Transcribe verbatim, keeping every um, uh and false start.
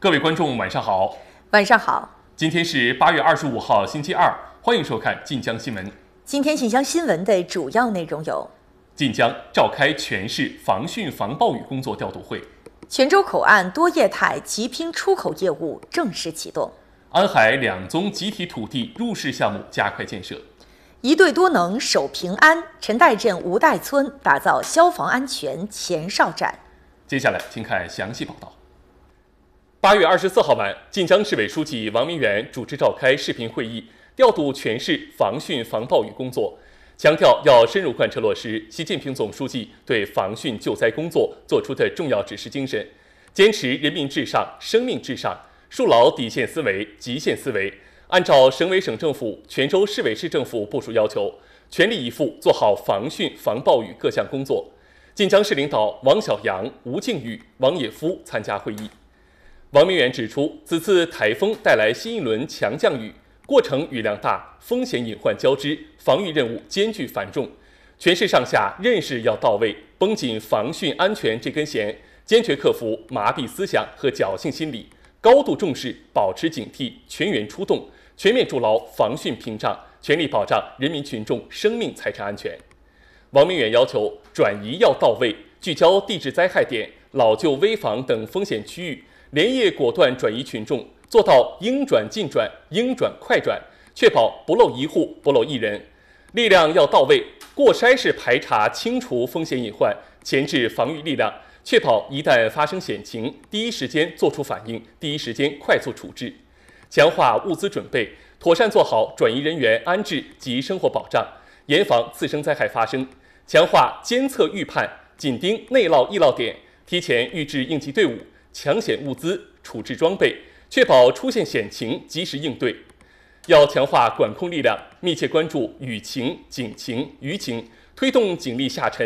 各位观众，晚上好。 晚上好。 今天是八月二十五号，星期二，欢迎收看晋江新闻。 今天晋江新闻的主要内容有： 晋江召开全市防汛防暴雨工作调度会； 泉州口岸多业态集拼出口业务正式启动； 安海两宗集体土地入市项目加快建设； 一队多能守平安，陈岱镇吴岱村打造消防安全前哨站。 接下来请看详细报道。八月二十四号晚，晋江市委书记王明远主持召开视频会议，调度全市防汛防暴雨工作，强调要深入贯彻落实习近平总书记对防汛救灾工作作出的重要指示精神，坚持人民至上、生命至上，树牢底线思维、极限思维，按照省委省政府、泉州市委市政府部署要求，全力以赴做好防汛防暴雨各项工作。晋江市领导王小阳、吴靖宇、王也夫参加会议。王明远指出，此次台风带来新一轮强降雨，过程雨量大，风险隐患交织，防御任务艰巨繁重。全市上下认识要到位，绷紧防汛安全这根弦，坚决克服麻痹思想和侥幸心理，高度重视，保持警惕，全员出动，全面筑牢防汛屏障，全力保障人民群众生命财产安全。王明远要求转移要到位，聚焦地质灾害点、老旧危房等风险区域，连夜果断转移群众，做到应转尽转、应转快转，确保不漏一户、不漏一人。力量要到位，过筛式排查清除风险隐患，前置防御力量，确保一旦发生险情，第一时间做出反应，第一时间快速处置。强化物资准备，妥善做好转移人员安置及生活保障，严防次生灾害发生。强化监测预判，紧盯内涝易涝点，提前预置应急队伍、抢险物资、处置装备，确保出现险情及时应对。要强化管控力量，密切关注雨情、警情、舆情，推动警力下沉。